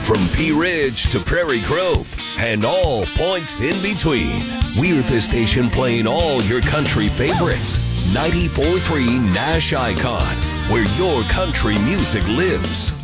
From Pea Ridge to Prairie Grove and all points in between, we're the station playing all your country favorites. 94.3 Nash Icon, where your country music lives.